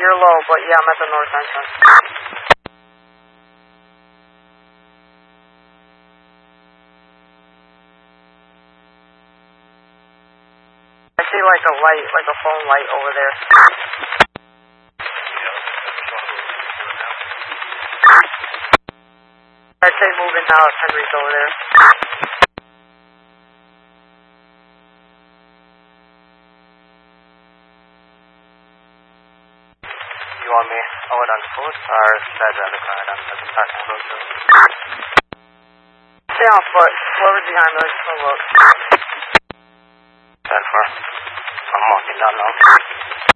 you're low, but yeah, I'm at the north entrance. I see like a light, like a phone light over there. I'd say moving now if Henry's over there. You want me out on foot or stay on the car and the parking road? Stay on foot. Whoever's behind me, let's go look. 10-4. I'm walking down now.